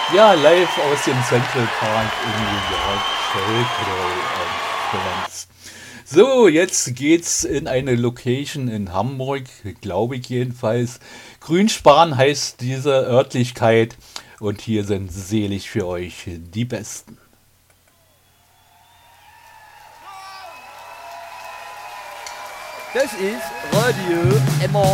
Ja, live aus dem Central Park in New York, Sheldrake. So, jetzt geht's in eine Location in Hamburg, glaube ich jedenfalls. Grünspan heißt diese Örtlichkeit und hier sind selig für euch die Besten. Das ist Radio MR